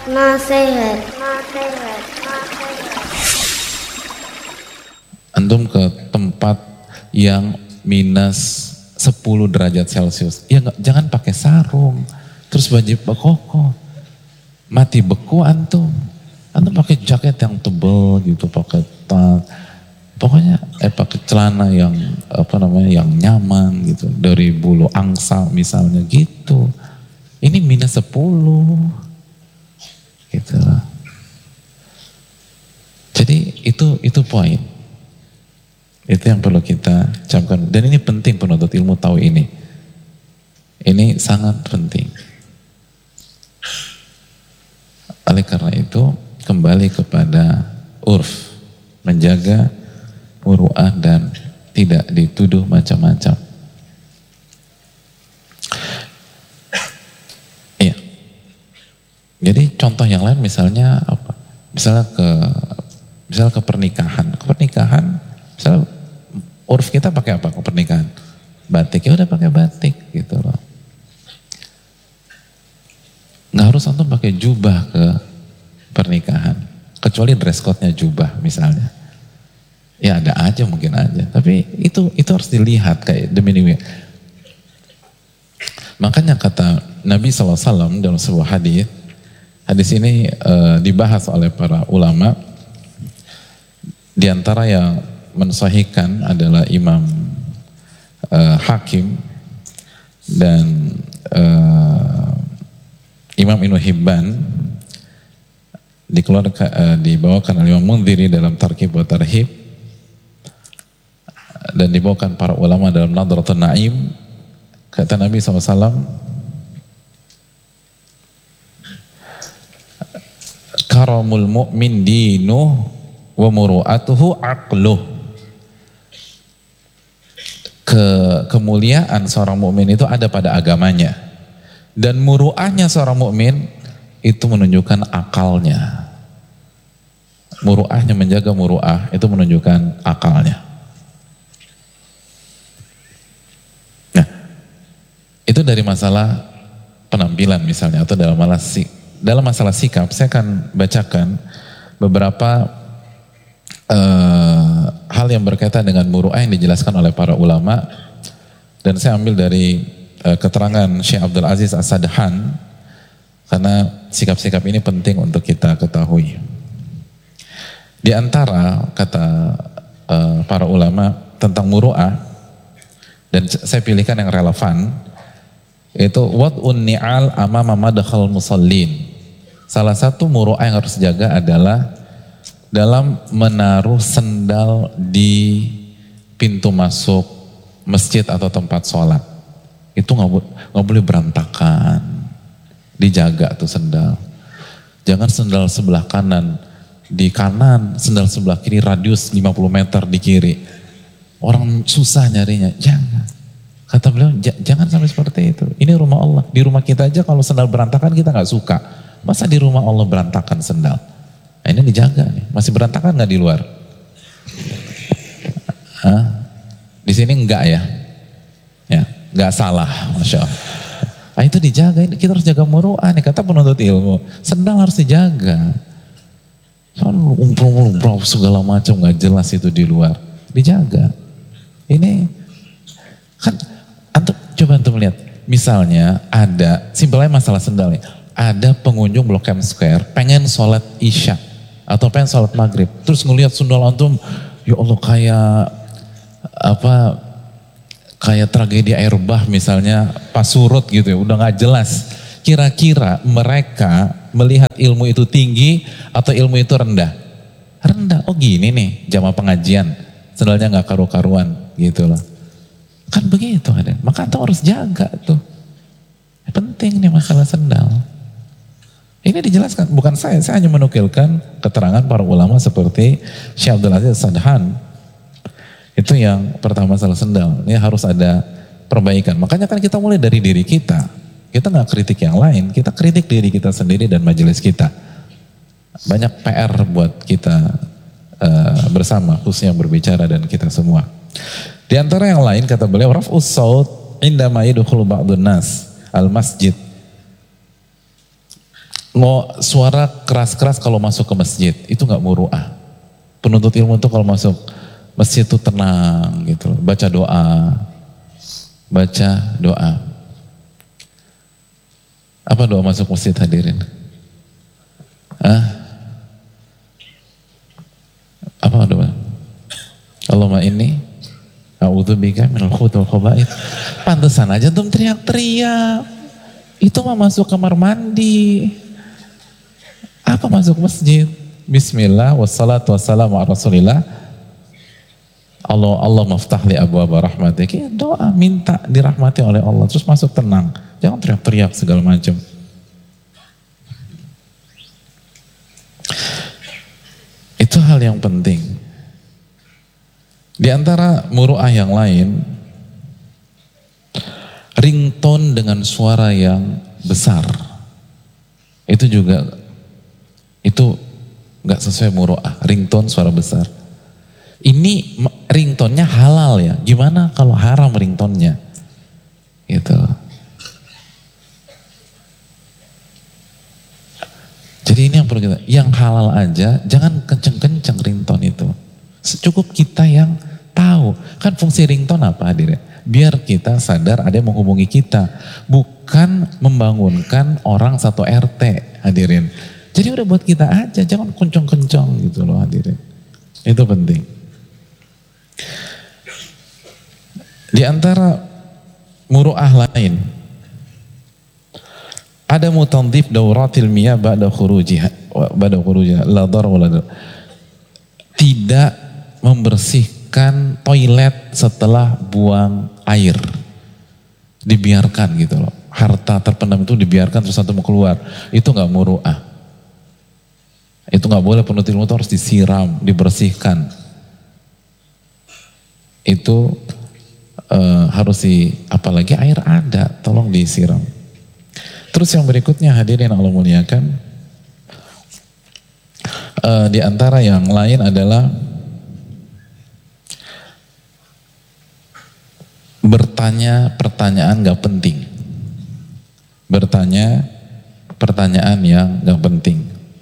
Nasihat. Antum ke tempat yang minus 10 derajat Celcius, ya jangan pakai sarung, terus baju koko, mati beku antum pakai jaket yang tebal gitu, pakai tas, pokoknya pakai celana yang yang nyaman gitu, dari bulu angsa misalnya gitu. Ini minus 10 gitu. Jadi itu poin. Itu yang perlu kita camkan. Dan ini penting penuntut ilmu tahu ini. Ini sangat penting. Oleh karena itu kembali kepada urf, menjaga muru'ah dan tidak dituduh macam-macam. Iya. Jadi contoh yang lain misalnya apa? Misalnya ke pernikahan. Misalnya urf kita pakai apa ke pernikahan? Batik, ya udah pakai batik gitu loh. Nggak harus antum pakai jubah ke pernikahan, kecuali dress code-nya jubah misalnya. Ya ada aja, mungkin aja, tapi itu harus dilihat kayak demi. Makanya kata Nabi SAW dalam sebuah hadis ini dibahas oleh para ulama. Di antara yang mensahihkan adalah Imam Hakim dan Imam Ibnu Hibban, dibawakan oleh Imam Mundhiri dalam Targhib wa Tarhib, dan dibawakan para ulama dalam Nadratun Naim. Kata Nabi SAW, karamul mu'min dinuh wa muru'atuhu aqluh. Kemuliaan seorang mukmin itu ada pada agamanya, dan muru'ahnya seorang mukmin itu menunjukkan akalnya. Muru'ahnya, menjaga muru'ah itu menunjukkan akalnya. Nah, itu dari masalah penampilan misalnya, atau dalam masalah sikap. Saya akan bacakan beberapa hal yang berkaitan dengan muru'ah yang dijelaskan oleh para ulama, dan saya ambil dari keterangan Syekh Abdul Aziz As-Sadhan, karena sikap-sikap ini penting untuk kita ketahui. Di antara kata para ulama tentang muru'ah, dan saya pilihkan yang relevan, yaitu wad'un ni'al amama madkhal musallin. Salah satu muru'ah yang harus dijaga adalah dalam menaruh sendal di pintu masuk masjid atau tempat sholat. Itu nggak boleh berantakan, dijaga tuh sendal. Jangan sendal sebelah kanan di kanan, sendal sebelah kiri radius 50 meter di kiri. Orang susah nyarinya. Jangan. Kata beliau, jangan sampai seperti itu. Ini rumah Allah. Di rumah kita aja kalau sendal berantakan kita nggak suka. Masa di rumah Allah berantakan sendal? Nah, ini dijaga nih. Masih berantakan nggak di luar? Di sini enggak ya? Ya, nggak salah, masya Allah. Nah, itu dijaga. Kita harus jaga muru'ah nih, kata penuntut ilmu. Sendal harus dijaga. Soalnya umprong segala macam nggak jelas itu di luar. Dijaga. Ini kan coba antum lihat. Misalnya ada, simpelnya masalah sendal nih. Ada pengunjung Blok M Square pengen sholat isya atau pengen sholat maghrib, terus ngelihat sendal antum, ya Allah kayak tragedi air bah misalnya pas surut gitu ya, udah nggak jelas. Kira-kira mereka melihat ilmu itu tinggi atau ilmu itu rendah? Rendah. Oh gini nih jamaah pengajian, sendalnya nggak karu-karuan gitu loh. Kan begitu ada. Maka antum harus jaga tuh. Penting nih masalah sendal. Ini dijelaskan, bukan saya hanya menukilkan keterangan para ulama seperti Syekh Abdul Aziz Sadhan. Itu yang pertama, masalah sendal. Ini harus ada perbaikan. Makanya kan kita mulai dari diri kita. Kita nggak kritik yang lain, kita kritik diri kita sendiri dan majelis kita. Banyak PR buat kita bersama, khususnya berbicara dan kita semua. Di antara yang lain kata beliau, raf'us saut indama yadkhulu ba'dun nas al masjid. Suara keras-keras kalau masuk ke masjid itu nggak muru'ah. Penuntut ilmu itu kalau masuk masjid itu tenang gitu, baca doa. Apa doa masuk masjid hadirin? Apa doa? Allahumma inni a'udzubika minal khubuthi wal khaba'ith. Pantesan aja tuh teriak-teriak. Itu mah masuk kamar mandi. Apa masuk masjid? Bismillah wassalatu wassalamu ala rasulillah. Allah maftahli abwaaba rahmatik. Doa minta dirahmati oleh Allah. Terus masuk tenang. Jangan teriak-teriak segala macam. Itu hal yang penting. Di antara muru'ah yang lain, ringtone dengan suara yang besar. Itu juga itu nggak sesuai muru'ah, ringtone suara besar. Ini ringtone-nya halal ya. Gimana kalau haram ringtone-nya? Gitu. Jadi ini yang perlu kita, yang halal aja, jangan kenceng-kenceng ringtone itu. Cukup kita yang tahu. Kan fungsi ringtone apa hadirin? Biar kita sadar ada yang menghubungi kita. Bukan membangunkan orang satu RT hadirin. Jadi udah buat kita aja, jangan kenceng-kenceng gitu loh hadirin. Itu penting. Di antara muru'ah lain, ada mutandhif dauratil miyah ba'da khurujiha la dar wa la dar. Tidak membersihkan toilet setelah buang air. Dibiarkan gitu loh. Harta terpendam itu dibiarkan terus satu mau keluar. Itu enggak muru'ah. Itu nggak boleh, penuntut ilmu itu harus disiram, dibersihkan. Itu harus apalagi air ada, tolong disiram. Terus yang berikutnya hadirin Allah muliakan, di antara yang lain adalah bertanya pertanyaan nggak penting, bertanya pertanyaan yang nggak penting.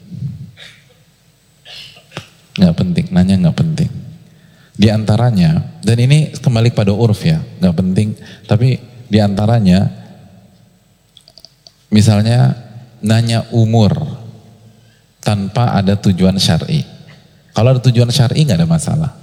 Nggak penting, nanya nggak penting. Di antaranya, dan ini kembali pada urf ya, nggak penting, tapi di antaranya, misalnya nanya umur tanpa ada tujuan syar'i. Kalau ada tujuan syar'i nggak ada masalah.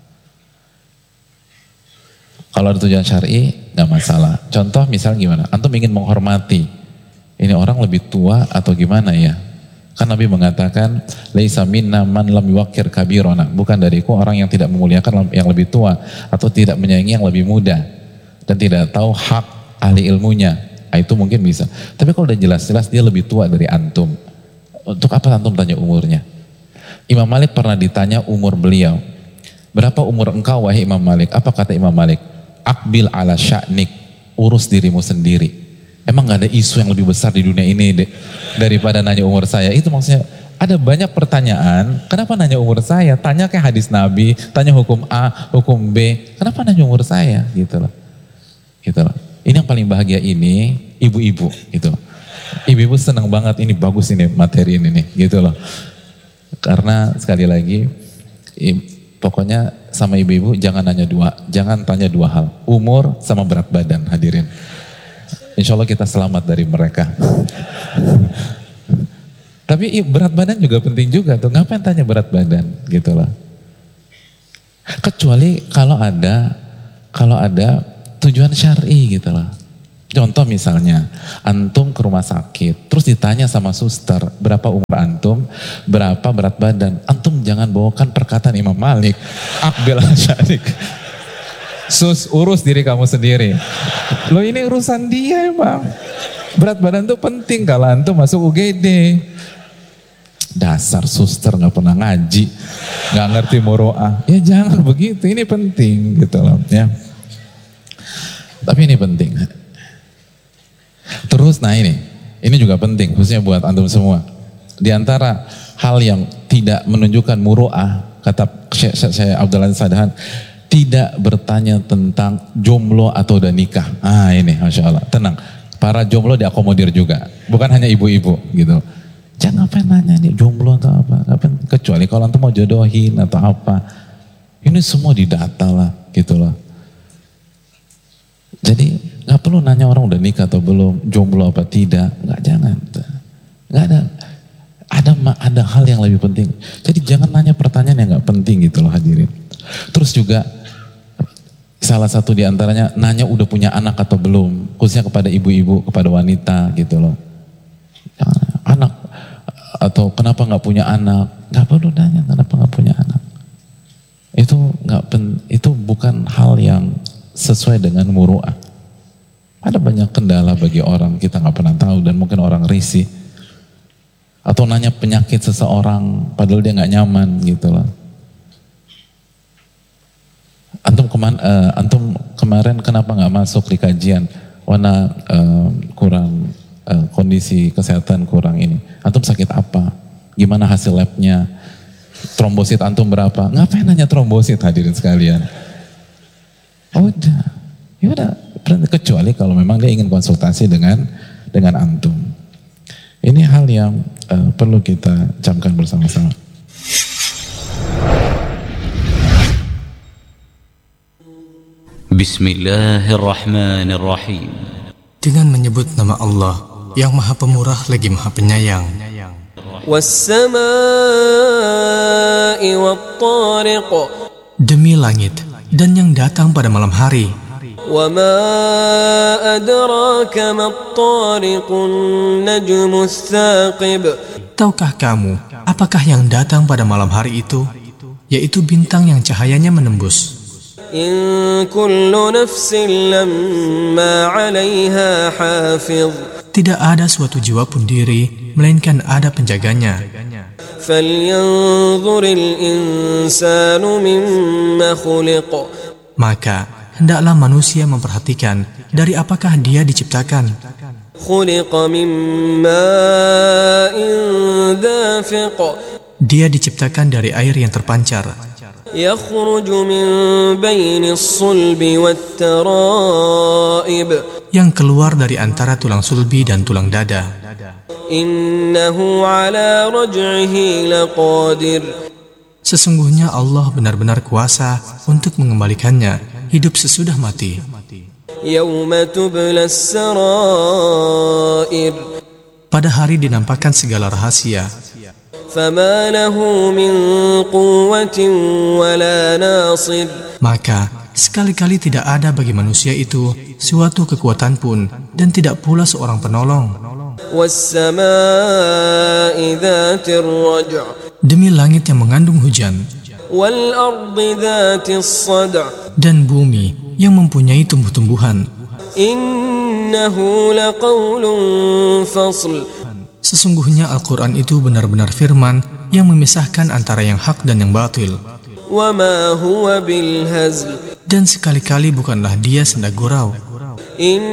Kalau ada tujuan syar'i nggak masalah. Contoh misal gimana? Antum ingin menghormati, ini orang lebih tua atau gimana ya? Kan Nabi mengatakan, laisa minna man lam yuwaqqir kabirana. Bukan dariku orang yang tidak memuliakan yang lebih tua atau tidak menyayangi yang lebih muda dan tidak tahu hak ahli ilmunya. Itu mungkin bisa. Tapi kalau udah jelas-jelas dia lebih tua dari antum, untuk apa antum tanya umurnya? Imam Malik pernah ditanya umur beliau. Berapa umur engkau wahai Imam Malik? Apa kata Imam Malik? Akbil ala sya'nik, urus dirimu sendiri. Emang gak ada isu yang lebih besar di dunia ini daripada nanya umur saya? Itu maksudnya ada banyak pertanyaan, kenapa nanya umur saya? Tanya kayak hadis Nabi, tanya hukum A, hukum B, kenapa nanya umur saya? Gitu loh. Gitu loh. Ini yang paling bahagia ini ibu-ibu gitu. Ibu-ibu senang banget, ini bagus ini materi ini nih, gitu loh. Karena sekali lagi pokoknya sama ibu-ibu jangan tanya dua hal, umur sama berat badan hadirin. Insya Allah kita selamat dari mereka. Tapi berat badan juga penting juga tuh. Ngapain tanya berat badan gitu loh. Kecuali kalau ada tujuan syar'i gitu loh. Contoh misalnya, antum ke rumah sakit, terus ditanya sama suster, berapa umur antum, berapa berat badan. Antum jangan bawakan perkataan Imam Malik, Akbil Asyadik. Sus, urus diri kamu sendiri. Loh ini urusan dia emang. Berat badan tuh penting kalau antum masuk UGD. Dasar suster gak pernah ngaji, gak ngerti muro'ah. Ya jangan begitu, ini penting gitu loh ya. Tapi ini penting. Terus nah ini juga penting khususnya buat antum semua. Di antara hal yang tidak menunjukkan muro'ah, kata Syekh Abdul Aziz Sadahan, tidak bertanya tentang jomblo atau udah nikah. Ini Masya Allah, tenang. Para jomblo diakomodir juga. Bukan hanya ibu-ibu gitu. Jangan ngapain nanya nih jomblo atau apa. Ngapain, kecuali kalau antum mau jodohin atau apa. Ini semua didata lah gitu loh. Jadi nggak perlu nanya orang udah nikah atau belum, jomblo apa tidak, nggak, jangan. Nggak ada hal yang lebih penting. Jadi jangan nanya pertanyaan yang nggak penting gitu loh hadirin. Terus juga salah satu diantaranya nanya udah punya anak atau belum, khususnya kepada ibu-ibu, kepada wanita gitu loh. Anak atau kenapa nggak punya anak, nggak perlu nanya kenapa nggak punya anak. Itu bukan hal yang sesuai dengan muru'ah. Ada banyak kendala bagi orang, kita nggak pernah tahu dan mungkin orang risih. Atau nanya penyakit seseorang padahal dia nggak nyaman gitu loh. Antum kemarin kenapa nggak masuk di kajian? Warna kurang kondisi kesehatan kurang ini. Antum sakit apa? Gimana hasil labnya? Trombosit antum berapa? Ngapain nanya trombosit hadirin sekalian? Udah, kecuali kalau memang dia ingin konsultasi dengan antum. Ini hal yang perlu kita camkan bersama-sama. Bismillahirrahmanirrahim. Dengan menyebut nama Allah yang Maha Pemurah lagi Maha Penyayang. Was-samaa'i wat-tariq. Demi langit dan yang datang pada malam hari. Wa ma adraka mat-tariqun najmus tsaqib. Tahukah kamu apakah yang datang pada malam hari itu? Yaitu bintang yang cahayanya menembus. In kullu nafsin lamma 'alaiha hafiz. Tidak ada suatu jiwa pun diri melainkan ada penjaganya. Falyanzuril insanu mimma khuliq. Maka hendaklah manusia memperhatikan dari apakah dia diciptakan. Khuliqa min ma'in dafiq. Dia diciptakan dari air yang terpancar. Yakhruju min bainis sulbi wat-tara'ib. Yang keluar dari antara tulang sulbi dan tulang dada. Innahu ala raj'ihi laqadir. Sesungguhnya Allah benar-benar kuasa untuk mengembalikannya hidup sesudah mati. Yawma tublas sarair. Pada hari dinampakkan segala rahasia. Fama lahu min quwwatin wala nasir. Maka sekali-kali tidak ada bagi manusia itu suatu kekuatan pun dan tidak pula seorang penolong. Was-samaa'i dhatir raj'. Demi langit yang mengandung hujan. Wal ardi dhatis sad'. Dan bumi yang mempunyai tumbuh-tumbuhan. Innahu laqawlun fasl. Sesungguhnya Al-Quran itu benar-benar firman yang memisahkan antara yang hak dan yang batil. Wa ma huwa bil hazl. Dan sekali-kali bukanlah dia senda gurau.